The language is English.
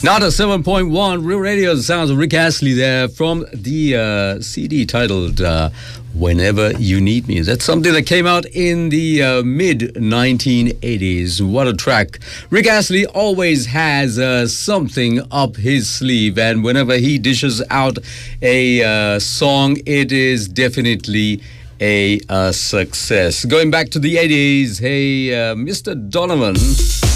Not a 7.1 Real Radio. The sounds of Rick Astley there from the CD titled Whenever You Need Me. That's something that came out in the mid-1980s. What a track. Rick Astley always has something up his sleeve, and whenever he dishes out a song, it is definitely a success. Going back to the 80s, hey, Mr. Donovan.